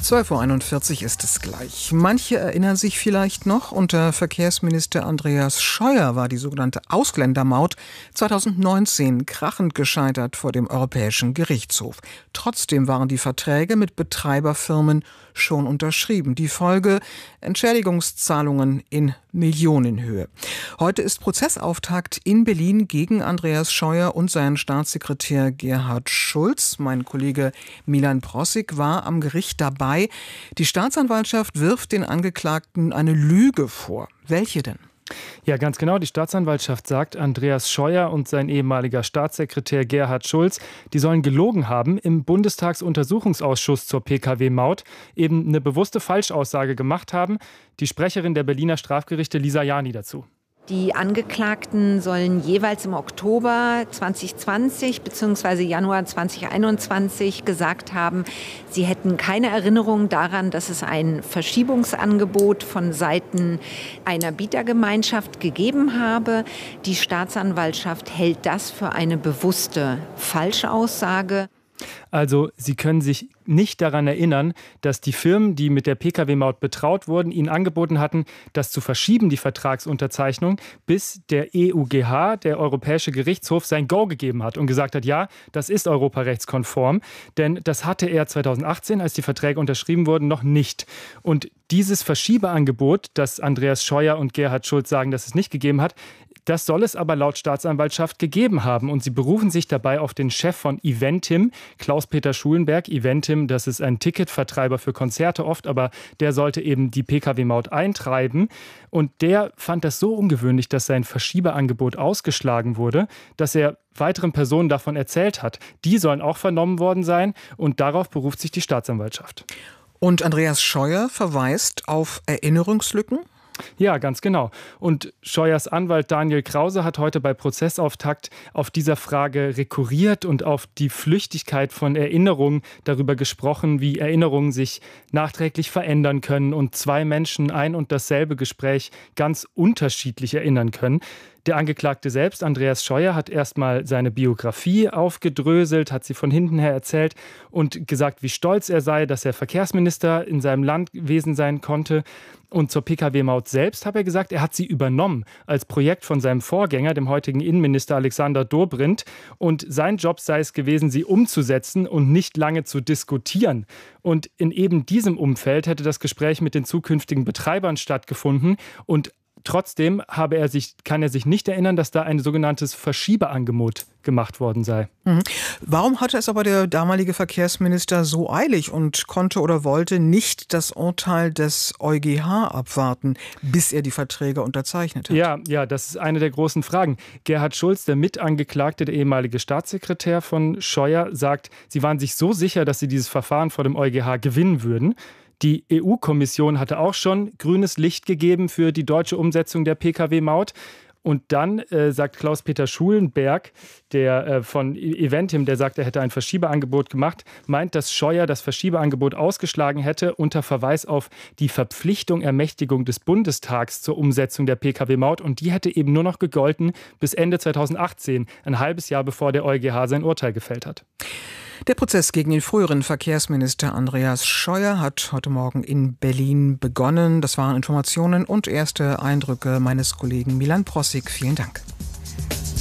12:41 Uhr ist es gleich. Manche erinnern sich vielleicht noch, unter Verkehrsminister Andreas Scheuer war die sogenannte Ausländermaut 2019 krachend gescheitert vor dem Europäischen Gerichtshof. Trotzdem waren die Verträge mit Betreiberfirmen schon unterschrieben. Die Folge: Entschädigungszahlungen in Millionenhöhe. Heute ist Prozessauftakt in Berlin gegen Andreas Scheuer und seinen Staatssekretär Gerhard Schulz. Mein Kollege Milan Prossig war am Gericht dabei. Die Staatsanwaltschaft wirft den Angeklagten eine Lüge vor. Welche denn? Ja, ganz genau. Die Staatsanwaltschaft sagt, Andreas Scheuer und sein ehemaliger Staatssekretär Gerhard Schulz, die sollen gelogen haben, im Bundestagsuntersuchungsausschuss zur Pkw-Maut eben eine bewusste Falschaussage gemacht haben. Die Sprecherin der Berliner Strafgerichte Lisa Jani dazu. Die Angeklagten sollen jeweils im Oktober 2020 bzw. Januar 2021 gesagt haben, sie hätten keine Erinnerung daran, dass es ein Verschiebungsangebot von Seiten einer Bietergemeinschaft gegeben habe. Die Staatsanwaltschaft hält das für eine bewusste Falschaussage. Also sie können sich nicht daran erinnern, dass die Firmen, die mit der Pkw-Maut betraut wurden, ihnen angeboten hatten, das zu verschieben, die Vertragsunterzeichnung, bis der EuGH, der Europäische Gerichtshof, sein Go gegeben hat und gesagt hat, ja, das ist europarechtskonform. Denn das hatte er 2018, als die Verträge unterschrieben wurden, noch nicht. Und dieses Verschiebeangebot, das Andreas Scheuer und Gerhard Schulz sagen, dass es nicht gegeben hat, das soll es aber laut Staatsanwaltschaft gegeben haben. Und sie berufen sich dabei auf den Chef von Eventim, Klaus-Peter Schulenberg. Eventim, das ist ein Ticketvertreiber für Konzerte oft, aber der sollte eben die Pkw-Maut eintreiben. Und der fand das so ungewöhnlich, dass sein Verschiebeangebot ausgeschlagen wurde, dass er weiteren Personen davon erzählt hat. Die sollen auch vernommen worden sein und darauf beruft sich die Staatsanwaltschaft. Und Andreas Scheuer verweist auf Erinnerungslücken? Ja, ganz genau. Und Scheuers Anwalt Daniel Krause hat heute bei Prozessauftakt auf dieser Frage rekurriert und auf die Flüchtigkeit von Erinnerungen darüber gesprochen, wie Erinnerungen sich nachträglich verändern können und zwei Menschen ein und dasselbe Gespräch ganz unterschiedlich erinnern können. Der Angeklagte selbst, Andreas Scheuer, hat erstmal seine Biografie aufgedröselt, hat sie von hinten her erzählt und gesagt, wie stolz er sei, dass er Verkehrsminister in seinem Land gewesen sein konnte. Und zur Pkw-Maut selbst hat er gesagt, er hat sie übernommen als Projekt von seinem Vorgänger, dem heutigen Innenminister Alexander Dobrindt. Und sein Job sei es gewesen, sie umzusetzen und nicht lange zu diskutieren. Und in eben diesem Umfeld hätte das Gespräch mit den zukünftigen Betreibern stattgefunden. Und trotzdem kann er sich nicht erinnern, dass da ein sogenanntes Verschiebeangebot gemacht worden sei. Warum hatte es aber der damalige Verkehrsminister so eilig und konnte oder wollte nicht das Urteil des EuGH abwarten, bis er die Verträge unterzeichnet hat? Ja, das ist eine der großen Fragen. Gerhard Schulz, der Mitangeklagte, der ehemalige Staatssekretär von Scheuer, sagt, sie waren sich so sicher, dass sie dieses Verfahren vor dem EuGH gewinnen würden. Die EU-Kommission hatte auch schon grünes Licht gegeben für die deutsche Umsetzung der Pkw-Maut. Und dann sagt Klaus-Peter Schulenberg, der von Eventim, der sagt, er hätte ein Verschiebeangebot gemacht, meint, dass Scheuer das Verschiebeangebot ausgeschlagen hätte unter Verweis auf die Ermächtigung des Bundestags zur Umsetzung der Pkw-Maut. Und die hätte eben nur noch gegolten bis Ende 2018, ein halbes Jahr bevor der EuGH sein Urteil gefällt hat. Der Prozess gegen den früheren Verkehrsminister Andreas Scheuer hat heute Morgen in Berlin begonnen. Das waren Informationen und erste Eindrücke meines Kollegen Milan Prossig. Vielen Dank.